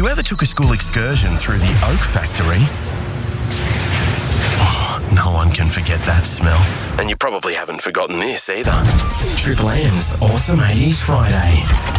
you ever took a school excursion through the Oak Factory? Oh, no one can forget that smell. And you probably haven't forgotten this either. Triple M's Awesome 80s Friday.